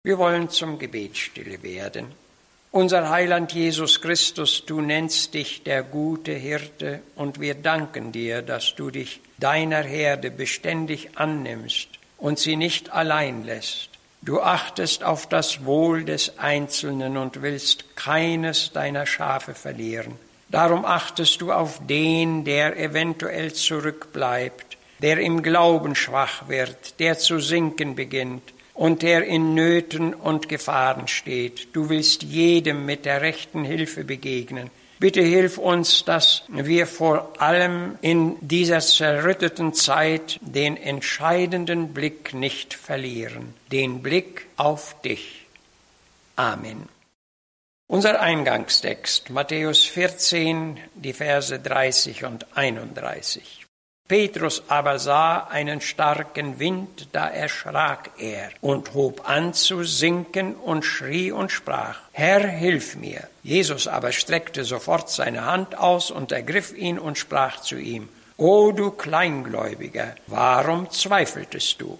Wir wollen zum Gebet stille werden. Unser Heiland Jesus Christus, du nennst dich der gute Hirte und wir danken dir, dass du dich deiner Herde beständig annimmst und sie nicht allein lässt. Du achtest auf das Wohl des Einzelnen und willst keines deiner Schafe verlieren. Darum achtest du auf den, der eventuell zurückbleibt, der im Glauben schwach wird, der zu sinken beginnt und der in Nöten und Gefahren steht. Du willst jedem mit der rechten Hilfe begegnen. Bitte hilf uns, dass wir vor allem in dieser zerrütteten Zeit den entscheidenden Blick nicht verlieren, den Blick auf dich. Amen. Unser Eingangstext, Matthäus 14, die Verse 30 und 31. Petrus aber sah einen starken Wind, da erschrak er und hob an zu sinken und schrie und sprach, Herr, hilf mir. Jesus aber streckte sofort seine Hand aus und ergriff ihn und sprach zu ihm, O du Kleingläubiger, warum zweifeltest du?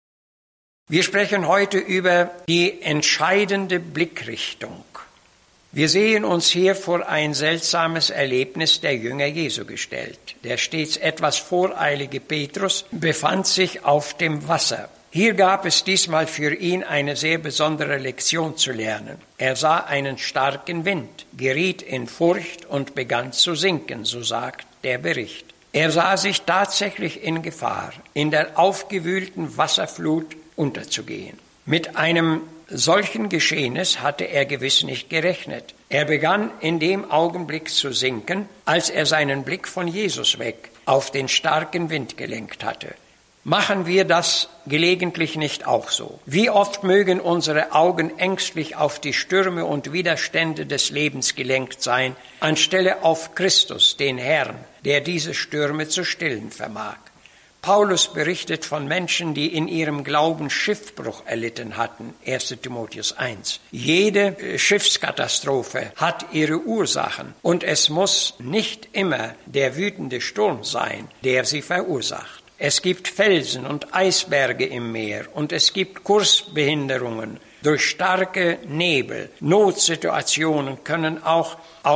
Wir sprechen heute über die entscheidende Blickrichtung. Wir sehen uns hier vor ein seltsames Erlebnis der Jünger Jesu gestellt. Der stets etwas voreilige Petrus befand sich auf dem Wasser. Hier gab es diesmal für ihn eine sehr besondere Lektion zu lernen. Er sah einen starken Wind, geriet in Furcht und begann zu sinken, so sagt der Bericht. Er sah sich tatsächlich in Gefahr, in der aufgewühlten Wasserflut unterzugehen. Mit einem solchen Geschehnis hatte er gewiss nicht gerechnet. Er begann in dem Augenblick zu sinken, als er seinen Blick von Jesus weg auf den starken Wind gelenkt hatte. Machen wir das gelegentlich nicht auch so? Wie oft mögen unsere Augen ängstlich auf die Stürme und Widerstände des Lebens gelenkt sein, anstelle auf Christus, den Herrn, der diese Stürme zu stillen vermag. Paulus berichtet von Menschen, die in ihrem Glauben Schiffbruch erlitten hatten, 1. Timotheus 1. Jede Schiffskatastrophe hat ihre Ursachen und es muss nicht immer der wütende Sturm sein, der sie verursacht. Es gibt Felsen und Eisberge im Meer und es gibt Kursbehinderungen durch starke Nebel. Notsituationen können auch